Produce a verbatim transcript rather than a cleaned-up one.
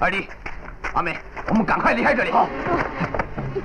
二弟，阿美，我们赶快离开这里。好。